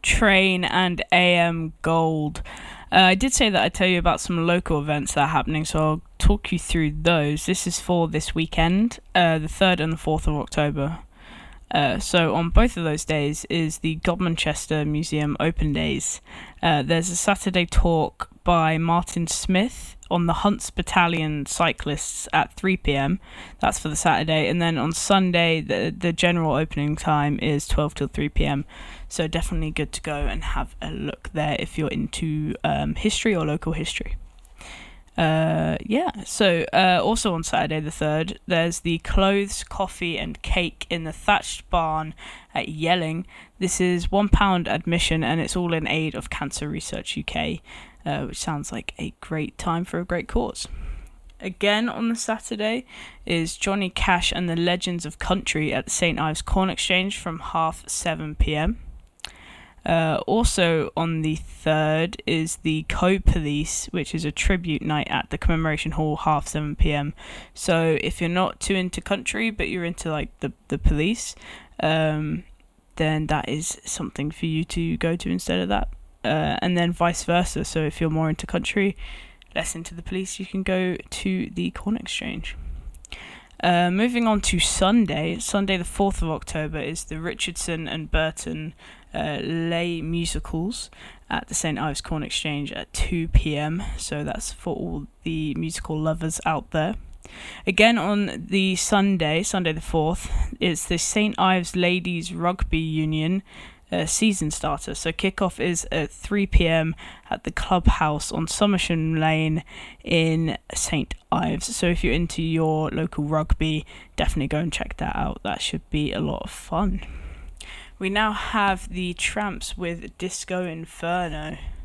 Train and AM Gold. I did say that I'd tell you about some local events that are happening, so I'll talk you through those. This is for this weekend, the 3rd and the 4th of October. So on both of those days is the Godmanchester Museum Open Days. There's a Saturday talk by Martin Smith on the Hunts Battalion cyclists at 3 p.m. That's for the Saturday, and then on Sunday the general opening time is 12 till 3 p.m. So definitely good to go and have a look there if you're into history or local history. Also on Saturday the 3rd, there's the Clothes, Coffee and Cake in the Thatched Barn at Yelling. This is £1 admission, and it's all in aid of Cancer Research UK, which sounds like a great time for a great cause. Again on the Saturday is Johnny Cash and the Legends of Country at the St Ives Corn Exchange from 7:30 p.m. Also on the 3rd is the Code Police, which is a tribute night at the Commemoration Hall, 7:30 p.m. So if you're not too into country, but you're into like the police, then that is something for you to go to instead of that. And then vice versa. So if you're more into country, less into the police, you can go to the Corn Exchange. Moving on to Sunday the 4th of October is the Richardson and Burton Lay musicals at the St Ives Corn Exchange at 2 p.m. So that's for all the musical lovers out there. Again on the Sunday the 4th, is the St Ives Ladies Rugby Union season starter. So kickoff is at 3 p.m. at the Clubhouse on Somersham Lane in St Ives. So if you're into your local rugby, definitely go and check that out. That should be a lot of fun. We now have the Tramps with Disco Inferno.